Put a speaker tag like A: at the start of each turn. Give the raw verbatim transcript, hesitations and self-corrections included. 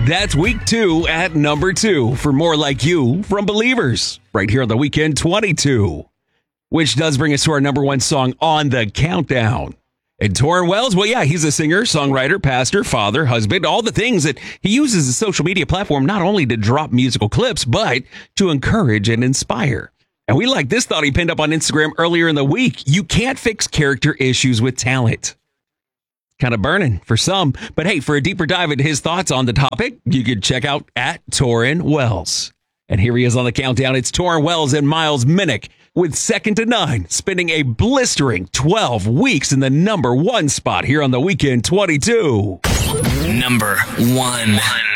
A: That's week two at number two for More Like You from Believers, right here on the Weekend twenty-two. Which does bring us to our number one song on the countdown. And Torrin Wells, well, yeah, he's a singer, songwriter, pastor, father, husband, all the things that he uses his social media platform not only to drop musical clips, but to encourage and inspire. And we like this thought he pinned up on Instagram earlier in the week. You can't fix character issues with talent. Kind of burning for some. But hey, for a deeper dive into his thoughts on the topic, you could check out at Torrin Wells. And here he is on the countdown. It's Torrin Wells and Miles Minnick with Second to None, spending a blistering twelve weeks in the number one spot here on the Weekend twenty-two.
B: Number one.